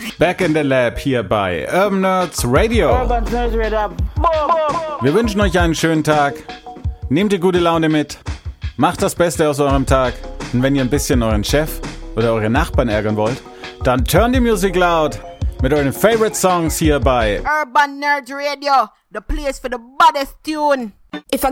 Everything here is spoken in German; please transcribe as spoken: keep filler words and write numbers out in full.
Back in the Lab hier bei Urban Nerds Radio. Urban Nerds Radio. Wir wünschen euch einen schönen Tag. Nehmt die gute Laune mit. Macht das Beste aus eurem Tag. Und wenn ihr ein bisschen euren Chef oder eure Nachbarn ärgern wollt, dann turn die Musik laut mit euren Favorite Songs hier bei Urban Nerds Radio, the place for the baddest tune. If I